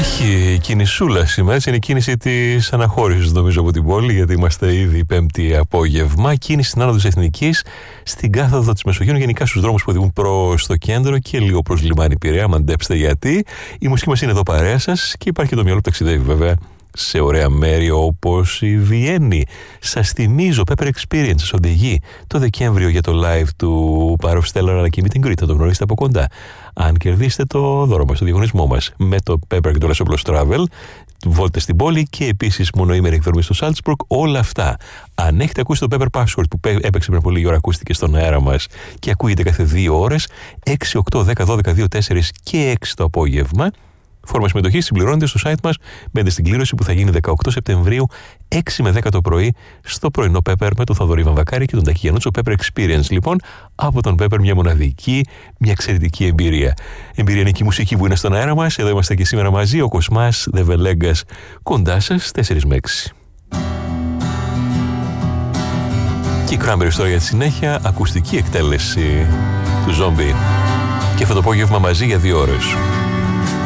Έχει κινησούλα σήμερα, έτσι είναι η κίνηση της αναχώρησης νομίζω από την πόλη, γιατί είμαστε ήδη Πέμπτη απόγευμα. Κίνηση στην άνοδο της Εθνικής, στην κάθοδο της Μεσογείου, γενικά στους δρόμους που οδηγούν προς το κέντρο και λίγο προς λιμάνι Πειραιά. Μαντέψτε γιατί. Η μουσική μας είναι εδώ παρέα σας και υπάρχει και το μυαλό που ταξιδεύει βέβαια σε ωραία μέρη όπως η Βιέννη. Σας θυμίζω, Pepper Experience σας οδηγεί το Δεκέμβριο για το live του Power of Stellar αλλά και Meet and Greet. Θα το γνωρίσετε από κοντά. Αν κερδίσετε το δώρο μας, το διαγωνισμό μας με το Pepper και το Lesoplos Travel, βόλτες στην πόλη και επίσης μονοήμερη εκδρομή στο Salzburg, όλα αυτά. Αν έχετε ακούσει το Pepper Password που έπαιξε πριν πολύ ώρα, ακούστηκε στον αέρα μας και ακούγεται κάθε 2 ώρες, 6, 8, 10, 12, 2, 4 και 6 το απόγευμα. Φόρμα συμμετοχή συμπληρώνεται στο site μας. Μπαίνετε στην κλήρωση που θα γίνει 18 Σεπτεμβρίου, 6 με 10 το πρωί, στο πρωινό Pepper με τον Θοδωρή Βαμβακάρη και τον Τάκη Γιαννούτσο. Pepper Experience, λοιπόν, από τον Pepper, μια μοναδική, μια εξαιρετική εμπειρία. Εμπειριακή μουσική που είναι στον αέρα μας. Εδώ είμαστε και σήμερα μαζί, ο Κοσμάς, The Velegas, κοντά σας, 4 με 6. Και η Cranberries τώρα για τη συνέχεια, ακουστική εκτέλεση του Zombie. Και αυτό το απόγευμα μαζί για 2 ώρες.